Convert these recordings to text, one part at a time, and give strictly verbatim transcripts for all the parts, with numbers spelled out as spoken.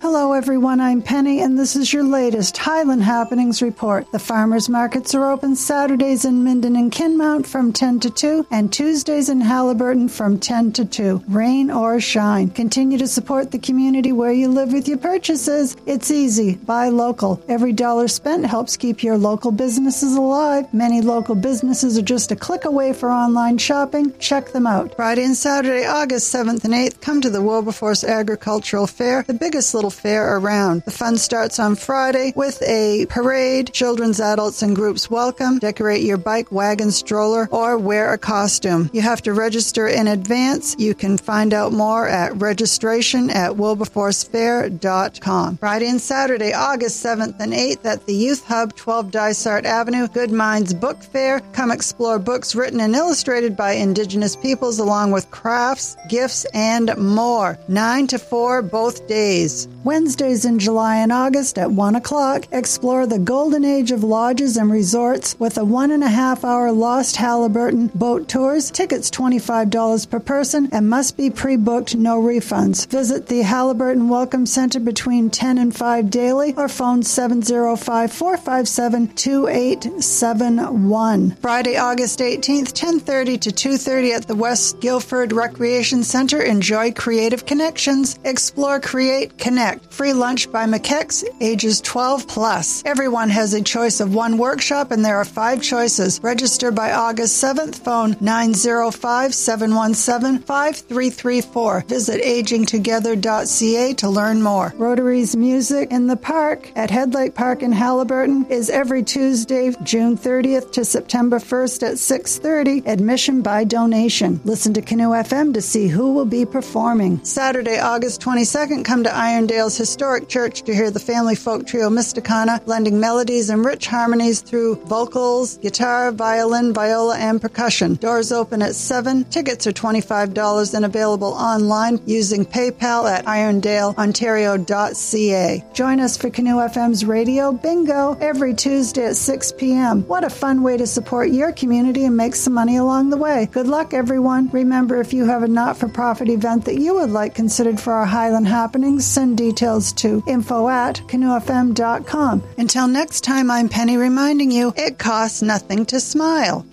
Hello everyone, I'm Penny and this is your latest Highland Happenings report. The farmers markets are open Saturdays in Minden and Kinmount from ten to two and Tuesdays in Halliburton from ten to two. Rain or shine. Continue to support the community where you live with your purchases. It's easy. Buy local. Every dollar spent helps keep your local businesses alive. Many local businesses are just a click away for online shopping. Check them out. Friday and Saturday, August seventh and eighth, come to the Wilberforce Agricultural Fair, the biggest little fair around. The fun starts on Friday with a parade. Children's, adults, and groups welcome. Decorate your bike, wagon, stroller, or wear a costume. You have to register in advance. You can find out more at registration at wilberforce fair dot com. Friday and Saturday, August seventh and eighth at the Youth Hub, twelve Dysart Avenue, Good Minds Book Fair. Come explore books written and illustrated by Indigenous peoples along with crafts, gifts, and more. nine to four both days. Wednesdays in July and August at one o'clock, explore the golden age of lodges and resorts with a one and a half hour Lost Halliburton boat tours. Tickets twenty-five dollars per person and must be pre-booked, no refunds. Visit the Halliburton Welcome Center between ten and five daily or phone seven oh five, four five seven, two eight seven one. Friday, August eighteenth, ten thirty to two thirty at the West Guilford Recreation Center. Enjoy creative connections. Explore, create, connect. Free lunch by McKex, ages twelve plus. Everyone has a choice of one workshop and there are five choices. Register by August seventh. Phone nine oh five, seven one seven, five three three four. Visit aging together dot c a to learn more. Rotary's Music in the Park at Headlight Park in Halliburton is every Tuesday, June thirtieth to September first at six thirty. Admission by donation. Listen to Canoe F M to see who will be performing. Saturday, August twenty-second, come to Irondale's Historic Church to hear the family folk trio Mysticana blending melodies and rich harmonies through vocals, guitar, violin, viola, and percussion. Doors open at seven. Tickets are twenty-five dollars and available online using PayPal at irondale ontario dot c a. Join us for Canoe F M's Radio Bingo every Tuesday at six p.m. What a fun way to support your community and make some money along the way. Good luck, everyone. Remember, if you have a not-for-profit event that you would like considered for our Highland Happenings, send details to info at canoe f m dot com. Until next time, I'm Penny reminding you, it costs nothing to smile.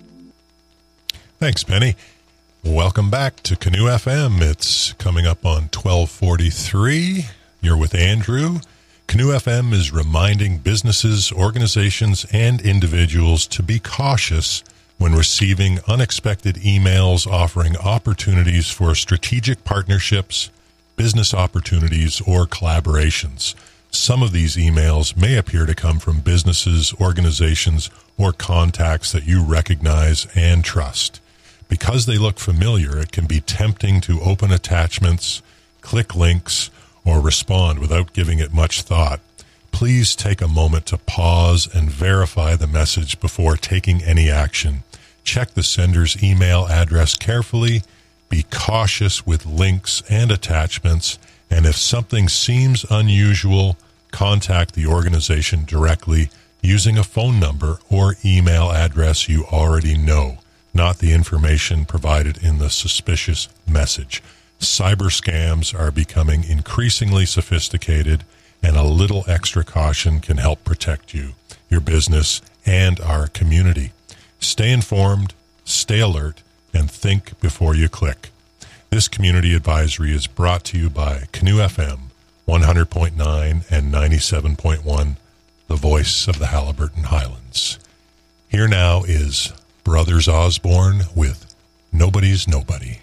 Thanks, Penny. Welcome back to Canoe F M. It's coming up on twelve forty-three. You're with Andrew. Canoe F M is reminding businesses, organizations, and individuals to be cautious when receiving unexpected emails offering opportunities for strategic partnerships, business opportunities, or collaborations. Some of these emails may appear to come from businesses, organizations, or contacts that you recognize and trust. Because they look familiar, it can be tempting to open attachments, click links, or respond without giving it much thought. Please take a moment to pause and verify the message before taking any action. Check the sender's email address carefully. Be cautious with links and attachments, and if something seems unusual, contact the organization directly using a phone number or email address you already know, not the information provided in the suspicious message. Cyber scams are becoming increasingly sophisticated, and a little extra caution can help protect you, your business, and our community. Stay informed, stay alert, and think before you click. This community advisory is brought to you by Canoe F M, one hundred point nine and ninety-seven point one, the voice of the Halliburton Highlands. Here now is Brothers Osborne with Nobody's Nobody.